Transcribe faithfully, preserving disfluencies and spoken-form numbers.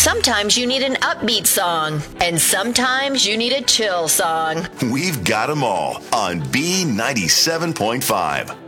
Sometimes you need an upbeat song, and sometimes you need a chill song. We've got them all on B ninety-seven point five.